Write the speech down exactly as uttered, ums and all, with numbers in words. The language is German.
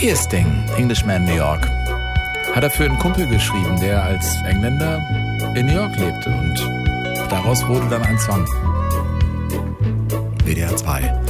Easting, Englishman New York, hat er für einen Kumpel geschrieben, der als Engländer in New York lebte. Und daraus wurde dann ein Song. W D R zwei.